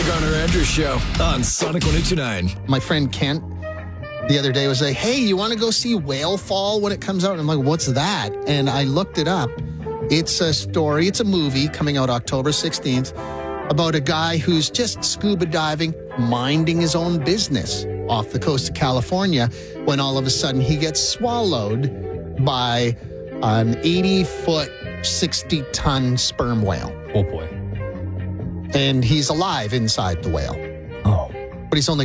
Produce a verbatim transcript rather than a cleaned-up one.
The Garner Andrews Show on Sonic one oh two point nine. My friend Kent the other day was like, hey, you want to go see Whale Fall when it comes out? And I'm like, what's that? And I looked it up. It's a story, it's a movie coming out October sixteenth about a guy who's just scuba diving, minding his own business off the coast of California when all of a sudden he gets swallowed by an eighty-foot, sixty-ton sperm whale. Oh, boy. And he's alive inside the whale. Oh. But he's only